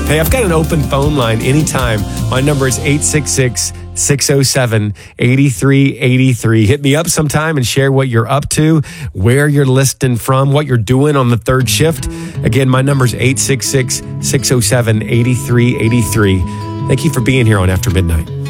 Hey, I've got an open phone line anytime. My number is 866-607-8383. Hit me up sometime and share what you're up to, where you're listening from, what you're doing on the third shift. Again, my number is 866-607-8383. Thank you for being here on After Midnight.